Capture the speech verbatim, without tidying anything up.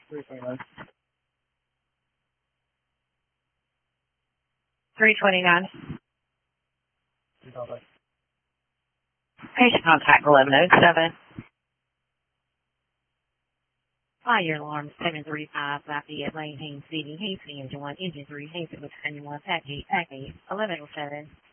three twenty-nine. three twenty-nine. Contact. Patient contact eleven oh seven. Fire alarm seven three five, Lafayette Lane, Haines City, Haines, engine one, engine three, Haines, with one, package, package, eleven oh seven.